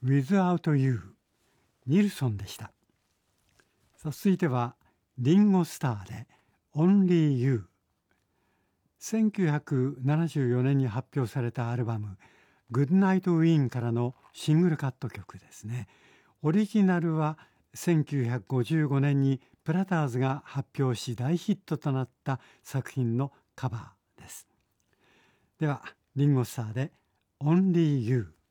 Without You、 ニルソンでした。続いてはリンゴスターで Only You。 1974年に発表されたアルバム Goodnight Win からのシングルカット曲ですね。オリジナルは1955年にプラターズが発表し大ヒットとなった作品のカバーです。ではリンゴスターで Only You。